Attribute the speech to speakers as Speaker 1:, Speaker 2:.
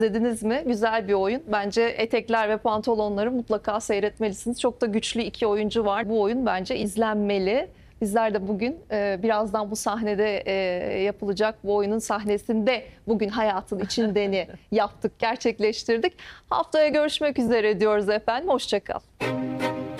Speaker 1: İzlediniz mi? Güzel bir oyun. Bence Etekler ve Pantolonları mutlaka seyretmelisiniz. Çok da güçlü iki oyuncu var. Bu oyun bence izlenmeli. Bizler de bugün birazdan bu sahnede yapılacak bu oyunun sahnesinde bugün hayatın içindeni yaptık, gerçekleştirdik. Haftaya görüşmek üzere diyoruz efendim. Hoşça kal.